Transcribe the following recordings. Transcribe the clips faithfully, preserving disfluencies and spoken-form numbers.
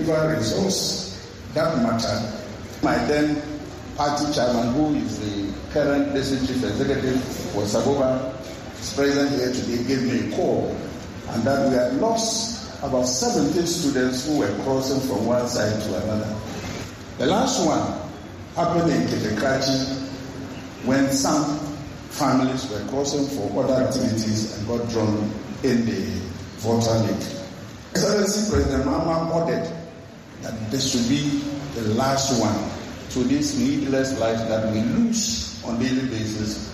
river resource, that matter. My then party chairman, who is the current district chief executive for Saboba, is present here today, gave me a call, and that we had lost about seventy students who were crossing from one side to another. The last one happened in Ketekrachi when some families were crossing for other activities and got drowned in the water lake. Excellency President Mahama ordered that this should be the last one to these needless lives that we lose on a daily basis.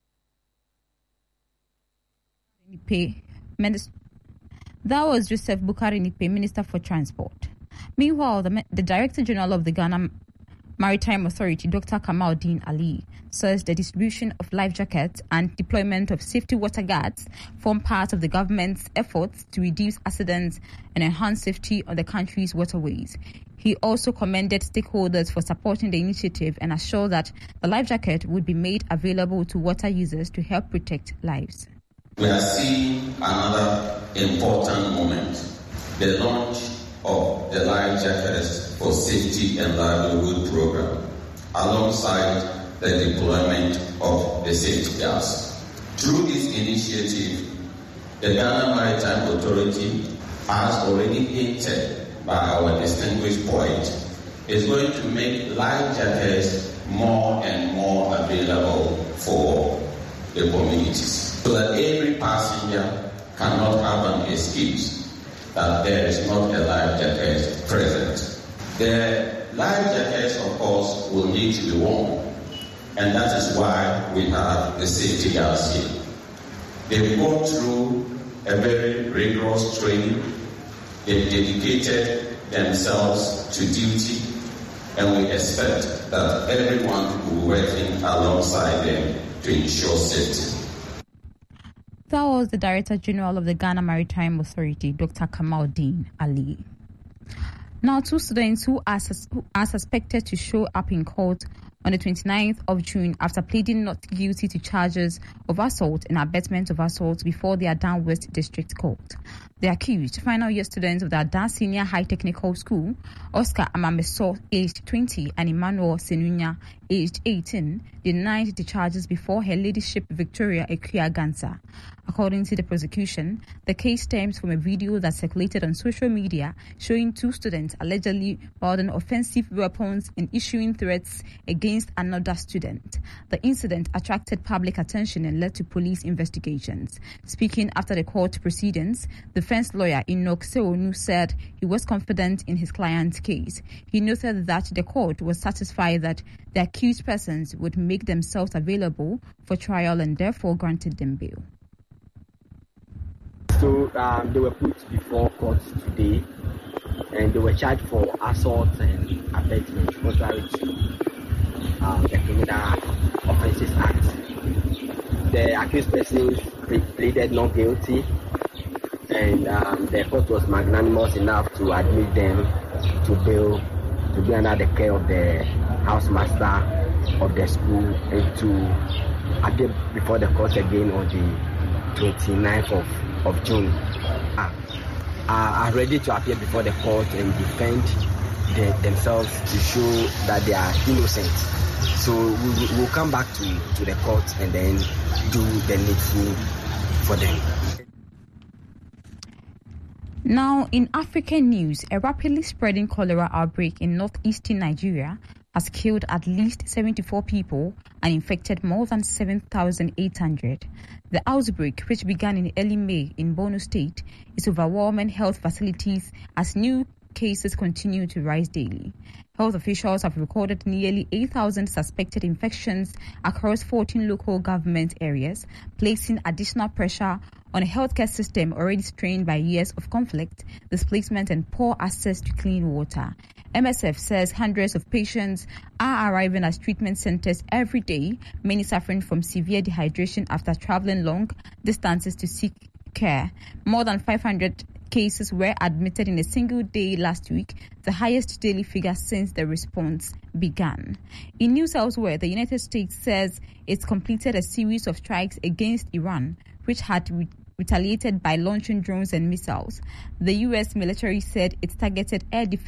That was Joseph Bukari Nipe, Minister for Transport. Meanwhile, the, the Director General of the Ghana Maritime Authority, Doctor Kamaldeen Ali, says the distribution of life jackets and deployment of safety water guards form part of the government's efforts to reduce accidents and enhance safety on the country's waterways. He also commended stakeholders for supporting the initiative and assured that the life jacket would be made available to water users to help protect lives. We are seeing another important moment, the launch of the Life Jackets for Safety and Livelihood program, alongside the deployment of the safety guards. Through this initiative, the Ghana Maritime Authority, as already hinted by our distinguished poet, is going to make life jackets more and more available for the communities, so that every passenger cannot have an excuse that there is not a life jacket present. The life jackets, of course, will need to be worn, and that is why we have the safety guards here. They've gone through a very rigorous training. They've dedicated themselves to duty, and we expect that everyone will be working alongside them to ensure safety. That was the Director General of the Ghana Maritime Authority, Doctor Kamaldeen Ali. Now, two students who are, sus- who are suspected to show up in court on the twenty-ninth of June after pleading not guilty to charges of assault and abetment of assault before the Adan West District Court. The accused, final year students of the Adan Senior High Technical School, Oscar Amameso, aged twenty, and Emmanuel Senunya, aged eighteen, denied the charges before Her Ladyship Victoria Ekuya Gansa. According to the prosecution, the case stems from a video that circulated on social media showing two students allegedly wielding offensive weapons and issuing threats against another student. The incident attracted public attention and led to police investigations. Speaking after the court proceedings, defense lawyer Enoch Seonu said he was confident in his client's case. He noted that the court was satisfied that the accused persons would make themselves available for trial and therefore granted them bail. So um, they were put before court today, and they were charged for assault and abetment contrary to um, the Criminal Offences Act. The accused persons pleaded not guilty, and um, the court was magnanimous enough to admit them to bail, to be under the care of the housemaster of the school, and to appear before the court again on the twenty-ninth of of June. Uh, are ready to appear before the court and defend the, themselves to show that they are innocent. So we will come back to, to the court and then do the needful for them. Now, in African news, a rapidly spreading cholera outbreak in northeastern Nigeria has killed at least seventy-four people and infected more than seven thousand eight hundred. The outbreak, which began in early May in Borno State, is overwhelming health facilities as new cases continue to rise daily. Health officials have recorded nearly eight thousand suspected infections across fourteen local government areas, placing additional pressure on a healthcare system already strained by years of conflict, displacement, and poor access to clean water. M S F says hundreds of patients are arriving at treatment centers every day, many suffering from severe dehydration after traveling long distances to seek care. More than five hundred cases were admitted in a single day last week, the highest daily figure since the response began. In news elsewhere, the United States says it's completed a series of strikes against Iran, which had re- retaliated by launching drones and missiles. The U S military said it targeted air defense